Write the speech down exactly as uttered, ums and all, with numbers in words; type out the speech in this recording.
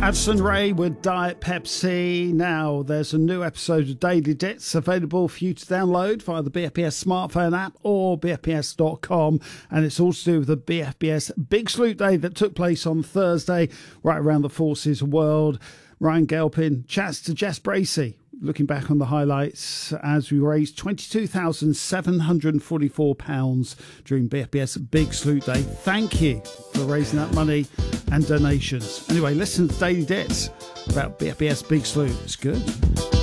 Addison Rae with Diet Pepsi. Now, there's a new episode of Daily Dits available for you to download via the B F B S smartphone app or B F B S dot com. And it's all to do with the B F B S Big Salute Day that took place on Thursday right around the forces world. Ryan Galpin chats to Jess Bracey, looking back on the highlights as we raised twenty-two thousand seven hundred forty-four pounds during B F B S Big Salute Day. Thank you for raising that money and donations. Anyway, listen to Daily Dits about B F B S Big Salute. It's good.